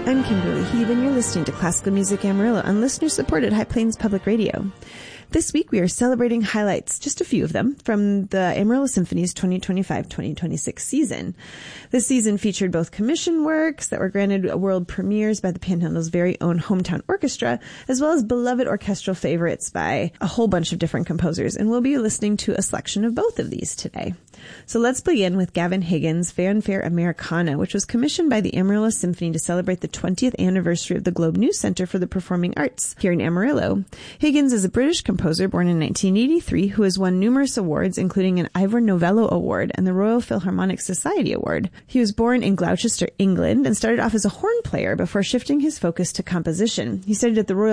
I'm Kimberly Heath, and you're listening to Classical Music Amarillo on listener-supported High Plains Public Radio. This week we are celebrating highlights, just a few of them, from the Amarillo Symphony's 2025-2026 season. This season featured both commission works that were granted world premieres by the Panhandle's very own hometown orchestra, as well as beloved orchestral favorites by a whole bunch of different composers, and we'll be listening to a selection of both of these today. So let's begin with Gavin Higgins' Fanfare Americana, which was commissioned by the Amarillo Symphony to celebrate the 20th anniversary of the Globe News Center for the Performing Arts here in Amarillo. Higgins is a British composer born in 1983 who has won numerous awards, including an Ivor Novello Award and the Royal Philharmonic Society Award. He was born in Gloucester, England, and started off as a horn player before shifting his focus to composition. He studied at the Royal